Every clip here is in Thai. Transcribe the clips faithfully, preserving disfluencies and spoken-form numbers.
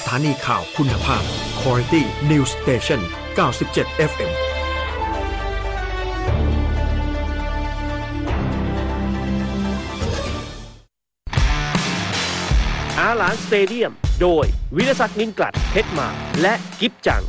ถานีข่าวคุณภาพ Quality News Station เก้าสิบเจ็ด เอฟ เอ็มอาหลานสเตเดียมโดยวิรศักดิ์นินกลัดเพชรมาและกิฟจัง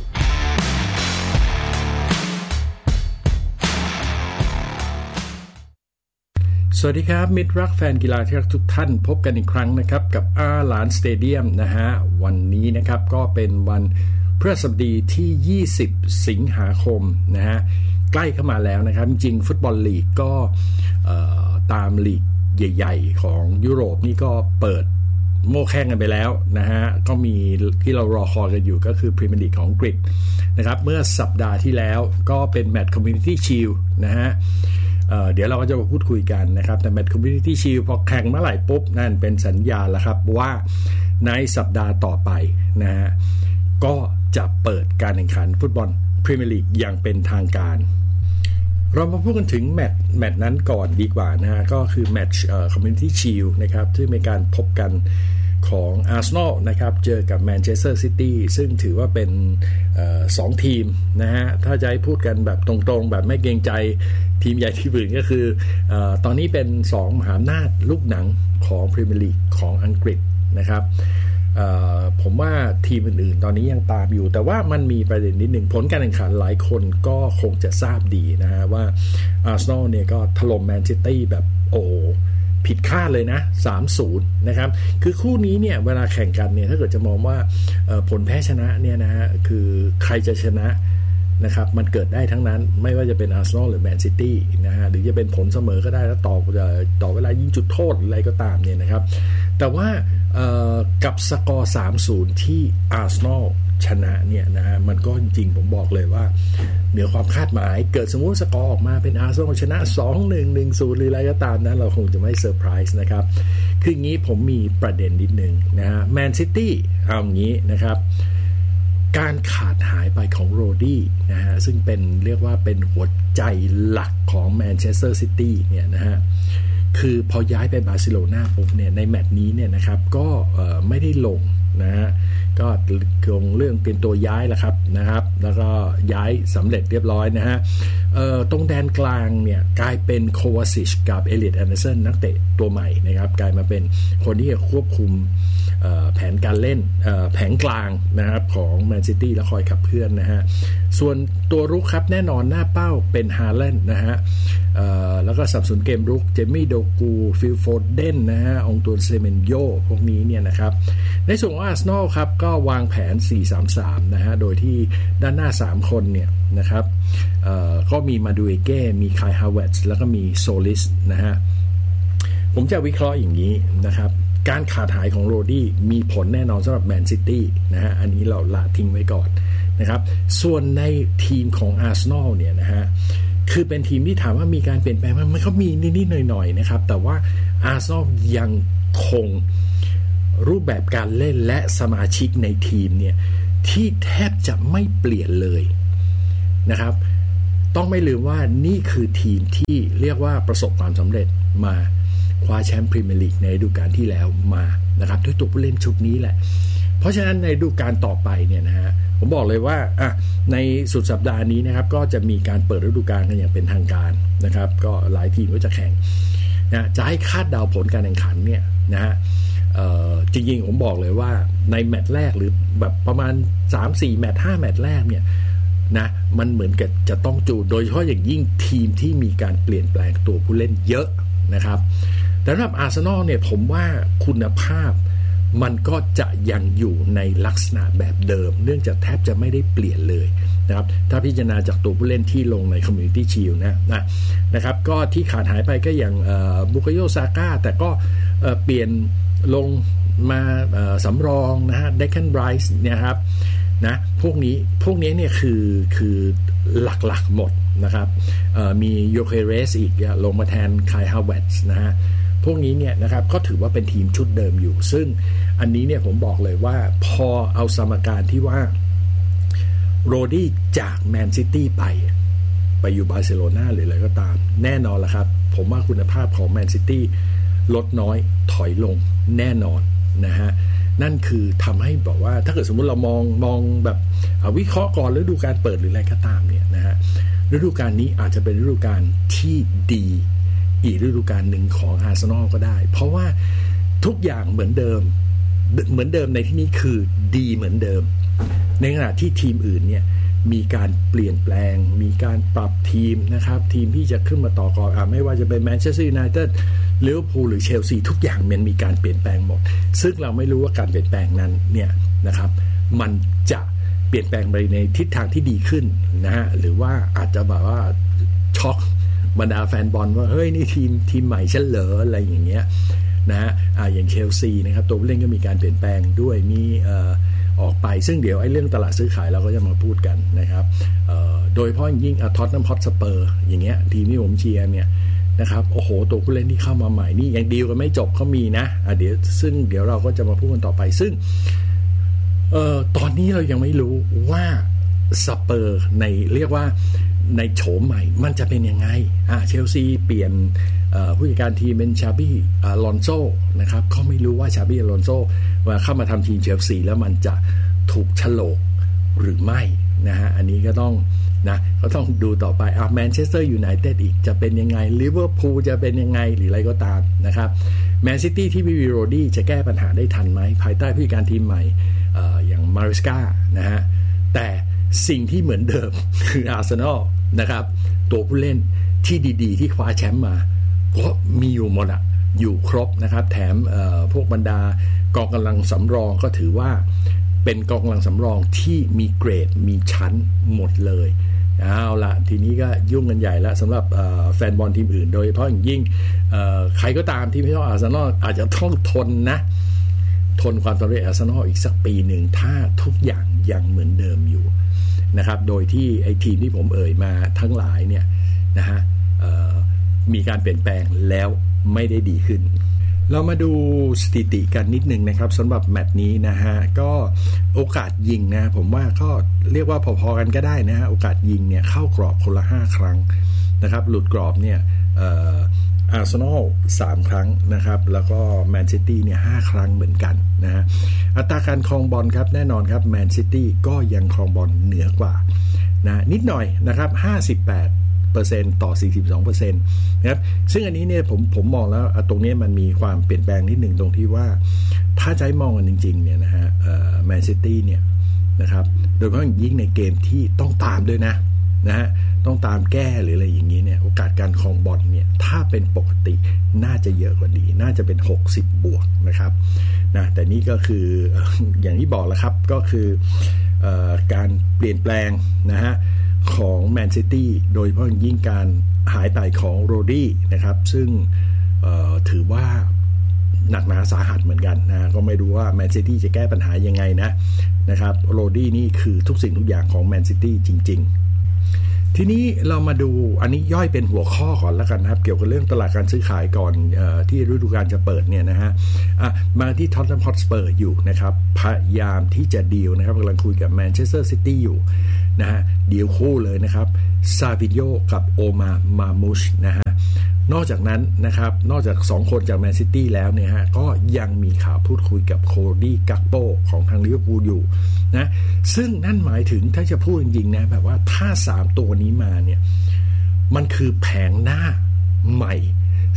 สวัสดีครับมิตรรักแฟนกีฬาที่รักทุกท่านพบกันอีกครั้งนะครับกับอาหลานสเตเดียมนะฮะวันนี้นะครับก็เป็นวันพฤหัสบดีที่ยี่สิบสิงหาคมนะฮะใกล้เข้ามาแล้วนะครับจริงๆฟุตบอลลีกก็ตามลีกใหญ่ๆของยุโรปนี่ก็เปิดโม่แข่งกันไปแล้วนะฮะก็มีที่เรารอคอยกันอยู่ก็คือพรีเมียร์ลีกของอังกฤษนะครับเมื่อสัปดาห์ที่แล้วก็เป็นแมตช์คอมมูนิตี้ชีลด์นะฮะ เ, เดี๋ยวเราก็จะมาพูดคุยกันนะครับแต่แมตช์คอมมูนิตี้ชีลด์พอแข่งเมื่อไหร่ปุ๊บนั่นเป็นสัญญาณแล้วครับว่าในสัปดาห์ต่อไปนะฮะก็จะเปิดการแข่งขันฟุตบอลพรีเมียร์ลีกอย่างเป็นทางการเรามาพูดกันถึงแมตช์แมตช์นั้นก่อนดีกว่านะฮะก็คือแมตช์เอ่อคอมมูนิตี้ชีลด์นะครับที่มีการพบกันของอาร์เซนอลนะครับเจอกับแมนเชสเตอร์ซิตี้ซึ่งถือว่าเป็นเอ่อสองทีมนะฮะถ้าจะให้พูดกันแบบตรงๆแบบไม่เกรงใจทีมใหญ่ที่อื่นก็คือเอ่อตอนนี้เป็นสองมหาอำนาจลูกหนังของพรีเมียร์ลีกของอังกฤษนะครับผมว่าทีมอื่นๆตอนนี้ยังตามอยู่แต่ว่ามันมีประเด็นนิดหนึ่งผลการแข่งขันหลายคนก็คงจะทราบดีนะฮะว่าอาร์เซนอลเนี่ยก็ถล่มแมนซิตี้แบบโอ้ผิดคาดเลยนะ สามศูนย์ นะครับคือคู่นี้เนี่ยเวลาแข่งกันเนี่ยถ้าเกิดจะมองว่าผลแพ้ชนะเนี่ยนะฮะคือใครจะชนะนะครับมันเกิดได้ทั้งนั้นไม่ว่าจะเป็นอาร์เซนอลหรือแมนซิตี้นะฮะหรือจะเป็นผลเสมอก็ได้แล้วต่อต่อเวลายิงจุดโทษอะไรก็ตามเนี่ยนะครับแต่ว่ากับสกอร์ สามศูนย์ ที่อาร์เซนอลชนะเนี่ยนะฮะมันก็จริงๆผมบอกเลยว่าเหนือความคาดหมายเกิดสมมุติสกอร์ออกมาเป็นอาร์เซนอลชนะ สองหนึ่ง หนึ่งศูนย์ หรืออะไรก็ตามนั้นเราคงจะไม่เซอร์ไพรส์นะครับคืออย่างนี้ผมมีประเด็นนิดนึงนะฮะแมนซิตี้เอาอย่างนี้นะครับการขาดหายไปของโรดี้นะฮะซึ่งเป็นเรียกว่าเป็นหัวใจหลักของแมนเชสเตอร์ซิตี้เนี่ยนะฮะคือพอย้ายไปบาร์เซโลนาปุ๊บเนี่ยในแมตช์นี้เนี่ยนะครับก็ไม่ได้ลงนะฮะก็ลงเรื่องเตรียมตัวย้ายแล้วครับนะครับแล้วก็ย้ายสำเร็จเรียบร้อยนะฮะตรงแดนกลางเนี่ยกลายเป็นโควาซิชกับเอเลียตแอนเดอร์สันนักเตะตัวใหม่นะครับกลายมาเป็นคนที่จะควบคุมแผนการเล่นแผงกลางนะครับของแมนซิตี้และคอยขับเคลื่อนนะฮะส่วนตัวรุกครับแน่นอนหน้าเป้าเป็นฮาแลนด์นะฮะแล้วก็สับสนเกมรุกเจมี่โดกูฟิลโฟเดนนะฮะองตูนเซเมนโยพวกนี้เนี่ยนะครับในส่วนของอาร์เซนอลครับก็วางแผน สี่ สาม สาม นะฮะโดยที่ด้านหน้าสามคนเนี่ยนะครับก็มีมาดูเอเก้มีคายฮาวเวิร์ตส์แล้วก็มีโซลิสนะฮะผมจะวิเคราะห์อย่างนี้นะครับการขาดหายของโรดี้มีผลแน่นอนสำหรับแมนซิตี้นะฮะอันนี้เราละทิ้งไว้ก่อนนะครับส่วนในทีมของอาร์เซนอลเนี่ยนะฮะคือเป็นทีมที่ถามว่ามีการเปลี่ยนแปลงมันก็มีนิดๆหน่อยๆนะครับแต่ว่าอาร์เซนอลยังคงรูปแบบการเล่นและสมาชิกในทีมเนี่ยที่แทบจะไม่เปลี่ยนเลยนะครับต้องไม่ลืมว่านี่คือทีมที่เรียกว่าประสบความสำเร็จมาคว้าแชมป์พรีเมียร์ลีกในฤดูกาลที่แล้วมานะครับด้วยตัวผู้เล่นชุดนี้แหละเพราะฉะนั้นในฤดูกาลต่อไปเนี่ยนะฮะผมบอกเลยว่าอ่ะในสุดสัปดาห์นี้นะครับก็จะมีการเปิดฤดูกาลกันอย่างเป็นทางการนะครับก็หลายทีมก็จะแข่งนะจะให้คาดเดาผลการแข่งขันเนี่ยนะฮะจริงๆผมบอกเลยว่าในแมตช์แรกหรือแบบประมาณ สามสี่ แมตช์ห้าแมตช์แรกเนี่ยนะมันเหมือนกับจะต้องจูโดยเฉพาะอย่างยิ่งทีมที่มีการเปลี่ยนแปลงตัวผู้เล่นเยอะนะครับแต่สำหรับอาร์เซนอลเนี่ยผมว่าคุณภาพมันก็จะยังอยู่ในลักษณะแบบเดิมเนื่องจากแทบจะไม่ได้เปลี่ยนเลยนะครับถ้าพิจารณาจากตัวผู้เล่นที่ลงในคอมมูนิตี้ชีลด์นะนะนะครับก็ที่ขาดหายไปก็อย่างบุคโยซาก้าแต่ก็เปลี่ยนลงมาสำรองนะฮะเดคแคนไบรซ์เนี่ยครับนะพวกนี้พวกนี้เนี่ยคือคือหลักๆหมดนะครับมีโยเคเรสอีกลงมาแทนคายฮาวเวิร์ตส์นะฮะพวกนี้เนี่ยนะครับก็ถือว่าเป็นทีมชุดเดิมอยู่ซึ่งอันนี้เนี่ยผมบอกเลยว่าพอเอาสมการที่ว่าโรดี้จากแมนซิตี้ไปไปอยู่บาร์เซโลนาหรืออะไรก็ตามแน่นอนละครับผมว่าคุณภาพของแมนซิตี้ลดน้อยถอยลงแน่นอนนะฮะนั่นคือทำให้บอกว่าถ้าเกิดสมมุติเรามองมองแบบวิเคราะห์ก่อนฤดูกาลเปิดหรืออะไรก็ตามเนี่ยนะฮะฤดูกาลนี้อาจจะเป็นฤดูกาลที่ดีอีกฤดูกาลหนึ่งของอาร์เซนอลก็ได้เพราะว่าทุกอย่างเหมือนเดิมเหมือนเดิมในที่นี้คือดีเหมือนเดิมในขณะที่ทีมอื่นเนี่ยมีการเปลี่ยนแปลงมีการปรับทีมนะครับทีมที่จะขึ้นมาต่อกรอ่ะไม่ว่าจะเป็นแมนเชสเตอร์ยูไนเต็ดลิเวอร์พูลหรือเชลซีทุกอย่างมันมีการเปลี่ยนแปลงหมดซึ่งเราไม่รู้ว่าการเปลี่ยนแปลงนั้นเนี่ยนะครับมันจะเปลี่ยนแปลงไปในทิศทางที่ดีขึ้นนะฮะหรือว่าอาจจะแบบว่าช็อกบรรดาแฟนบอลว่าเฮ้ยนี่ทีมทีมใหม่ฉันเหรออะไรอย่างเงี้ยนะฮะอ่าอย่างเชลซีนะครับตัวผู้เล่นก็มีการเปลี่ยนแปลงด้วยมีเอ่อออกไปซึ่งเดี๋ยวไอ้เรื่องตลาดซื้อขายเราก็จะมาพูดกันนะครับโดยเฉพาะยิ่งท็อตแนม ฮอตสเปอร์อย่างเงี้ยทีมที่ผมเชียร์เนี่ยนะครับโอ้โหตัวผู้เล่นที่เข้ามาใหม่นี่ยังดีลกันไม่จบเขามีนะอ่ะเดี๋ยวซึ่งเดี๋ยวเราก็จะมาพูดกันต่อไปซึ่งเอ่อตอนนี้เรายังไม่รู้ว่าสเปอร์ในเรียกว่าในโฉมใหม่มันจะเป็นยังไงอ่ะเชลซีเปลี่ยนผู้จัดการทีมเป็นชาบี้อลอนโซนะครับเขาไม่รู้ว่าชาบี้อลอนโซว่าเข้ามาทำทีมเชลซีแล้วมันจะถูกฉลกหรือไม่นะฮะอันนี้ก็ต้องนะก็ต้องดูต่อไปอ่ะแมนเชสเตอร์ยูไนเต็ดอีกจะเป็นยังไงลิเวอร์พูลจะเป็นยังไงหรืออะไรก็ตามนะครับแมนซิตี้ที่มีโรดี้จะแก้ปัญหาได้ทันไหมภายใต้ผู้จัดการทีมใหม่เอ่ออย่างมาริสกานะฮะแต่สิ่งที่เหมือนเดิมคืออาร์เซนอลนะครับตัวผู้เล่นที่ดีๆที่คว้าแชมป์มาก็มีอยู่หมดอะอยู่ครบนะครับแถมพวกบรรดากองกำลังสำรองก็ถือว่าเป็นกองกำลังสำรองที่มีเกรดมีชั้นหมดเลยเอาละทีนี้ก็ยุ่งกันใหญ่แล้วสำหรับแฟนบอลทีมอื่นโดยเฉพาะอย่างยิ่งใครก็ตามที่ไม่ชอบอาร์เซนอลอาจจะต้องทนนะทนความสำเร็จอาร์เซนอลอีกสักปีหนึ่งถ้าทุกอย่างยังเหมือนเดิมอยู่นะครับโดยที่ไอ้ทีมที่ผมเอ่ยมาทั้งหลายเนี่ยนะฮะมีการเปลี่ยนแปลงแล้วไม่ได้ดีขึ้นเรามาดูสถิติกันนิดนึงนะครับสำหรับแมตช์นี้นะฮะก็โอกาสยิงนะผมว่าก็เรียกว่าพอๆกันก็ได้นะฮะโอกาสยิงเนี่ยเข้ากรอบคนละห้าครั้งนะครับหลุดกรอบเนี่ยอาร์เซนอลสามครั้งนะครับแล้วก็แมนซิตี้เนี่ยห้าครั้งเหมือนกันนะฮะอัตราการครองบอลครับแน่นอนครับแมนซิตี้ก็ยังครองบอลเหนือกว่านะนิดหน่อยนะครับห้าสิบแปดเปอร์เซ็นต์ต่อ สี่สิบสองเปอร์เซ็นต์ นะครับซึ่งอันนี้เนี่ยผมผมมองแล้วตรงนี้มันมีความเปลี่ยนแปลงนิดหนึ่งตรงที่ว่าถ้าใจมองกันจริงๆเนี่ยนะฮะแมนซิตี้เนี่ยนะครับโดยเฉพาะยิ่งในเกมที่ต้องตามด้วยนะนะฮะต้องตามแก้หรืออะไรอย่างนี้เนี่ยโอกาสการครองบอลเนี่ยถ้าเป็นปกติน่าจะเยอะกว่านี้น่าจะเป็นหกสิบบวกนะครับนะแต่นี่ก็คืออย่างที่บอกแล้วครับก็คือการเปลี่ยนแปลงนะฮะของแมนซิตี้โดยเฉพาะยิ่งการหายไปของโรดี้นะครับซึ่งถือว่าหนักหนาสาหัสเหมือนกันนะก็ไม่รู้ว่าแมนซิตี้จะแก้ปัญหายังไงนะนะครับโรดี้นี่คือทุกสิ่งทุกอย่างของแมนซิตี้จริงๆทีนี้เรามาดูอันนี้ย่อยเป็นหัวข้อก่อนแล้วกันนะครับเกี่ยวกับเรื่องตลาดการซื้อขายก่อนเอ่อที่ฤดูกาลจะเปิดเนี่ยนะฮะอ่ะมาที่ท็อตแนม ฮอตสเปอร์อยู่นะครับพยายามที่จะดีลนะครับกำลังคุยกับแมนเชสเตอร์ซิตี้อยู่นะฮะดีลคู่เลยนะครับซาวิโญกับโอมามามูชนะฮะนอกจากนั้นนะครับนอกจากสองคนจากแมนซิตี้แล้วเนี่ยฮะก็ยังมีข่าวพูดคุยกับโคดี้กักโปของทางลิเวอร์พูลอยู่นะซึ่งนั่นหมายถึงถ้าจะพูดจริงๆนะแบบว่าถ้าสามตัวนี้มาเนี่ยมันคือแผงหน้าใหม่